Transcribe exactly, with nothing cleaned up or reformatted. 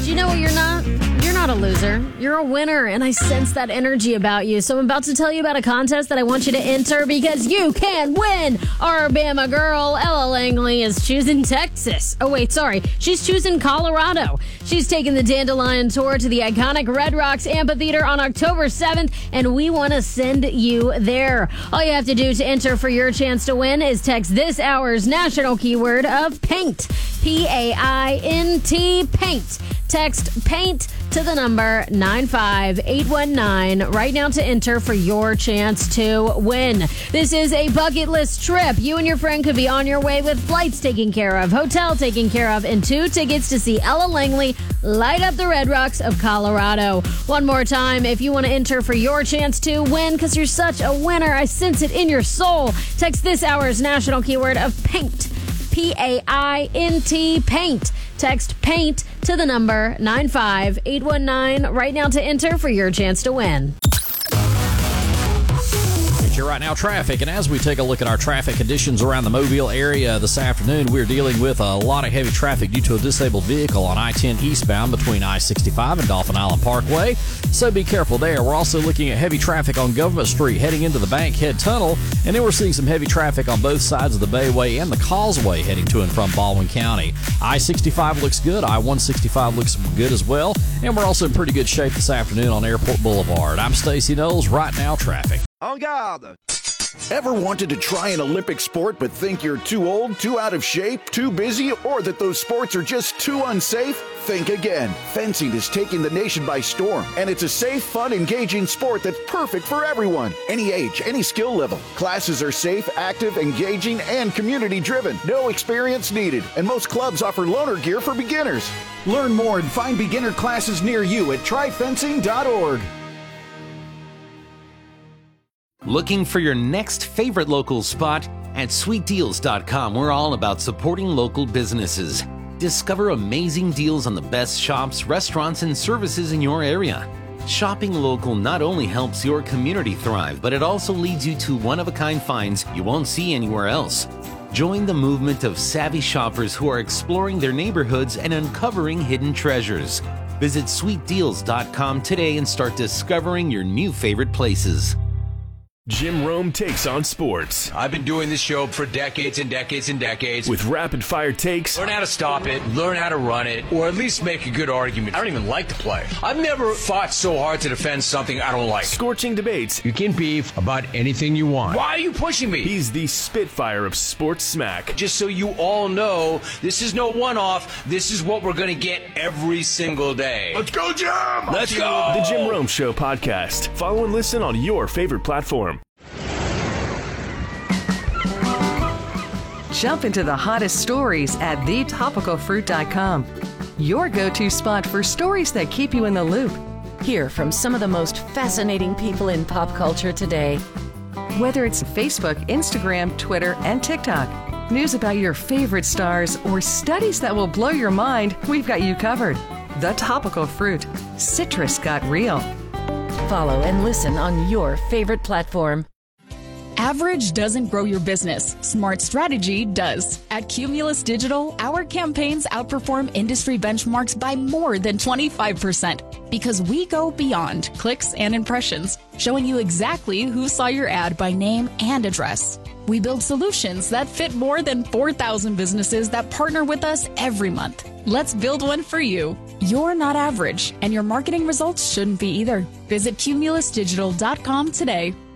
you know what you're not? You're not a loser. You're a winner, and I sense that energy about you. So I'm about to tell you about a contest that I want you to enter because you can win. Our Bama girl, Ella Langley, is choosing Texas. Oh, wait, sorry. She's choosing Colorado. She's taking the Dandelion Tour to the iconic Red Rocks Amphitheater on October seventh, and we want to send you there. All you have to do to enter for your chance to win is text this hour's national keyword of paint. P A I N T, paint. Text paint to the number nine five eight one nine right now to enter for your chance to win. This is a bucket list trip. You and your friend could be on your way with flights taken care of, hotel taken care of, and two tickets to see Ella Langley light up the Red Rocks of Colorado. One more time, if you want to enter for your chance to win, because you're such a winner, I sense it in your soul, text this hour's national keyword of paint. P A I N T, paint. Text paint to the number nine five eight one nine right now to enter for your chance to win. Your right now traffic, and as we take a look at our traffic conditions around the Mobile area this afternoon, we're dealing with a lot of heavy traffic due to a disabled vehicle on I ten eastbound between I sixty-five and Dolphin Island Parkway, so be careful there. We're also looking at heavy traffic on Government Street heading into the Bankhead Tunnel, and then we're seeing some heavy traffic on both sides of the Bayway and the Causeway heading to and from Baldwin County. I sixty-five looks good, I one sixty-five looks good as well, and we're also in pretty good shape this afternoon on Airport Boulevard. I'm Stacey Knowles, right now traffic. En garde! Ever wanted to try an Olympic sport but think you're too old, too out of shape, too busy, or that those sports are just too unsafe? Think again. Fencing is taking the nation by storm, and it's a safe, fun, engaging sport that's perfect for everyone. Any age, any skill level. Classes are safe, active, engaging, and community-driven. No experience needed, and most clubs offer loaner gear for beginners. Learn more and find beginner classes near you at try fencing dot org. Looking for your next favorite local spot? At sweet deals dot com, we're all about supporting local businesses. Discover amazing deals on the best shops, restaurants, and services in your area. Shopping local not only helps your community thrive, but it also leads you to one-of-a-kind finds you won't see anywhere else. Join the movement of savvy shoppers who are exploring their neighborhoods and uncovering hidden treasures. Visit sweet deals dot com today and start discovering your new favorite places. Jim Rome takes on sports. I've been doing this show for decades and decades and decades. With rapid-fire takes. Learn how to stop it, learn how to run it, or at least make a good argument. I don't even like to play. I've never fought so hard to defend something I don't like. Scorching debates. You can beef about anything you want. Why are you pushing me? He's the Spitfire of sports smack. Just so you all know, this is no one-off. This is what we're going to get every single day. Let's go, Jim! Let's go! The Jim Rome Show podcast. Follow and listen on your favorite platform. Jump into the hottest stories at the topical fruit dot com. Your go-to spot for stories that keep you in the loop. Hear from some of the most fascinating people in pop culture today. Whether it's Facebook, Instagram, Twitter, and TikTok, news about your favorite stars, or studies that will blow your mind, we've got you covered. The Topical Fruit. Citrus got real. Follow and listen on your favorite platform. Average doesn't grow your business. Smart strategy does. At Cumulus Digital, our campaigns outperform industry benchmarks by more than twenty-five percent because we go beyond clicks and impressions, showing you exactly who saw your ad by name and address. We build solutions that fit more than four thousand businesses that partner with us every month. Let's build one for you. You're not average, and your marketing results shouldn't be either. Visit Cumulus Digital dot com today.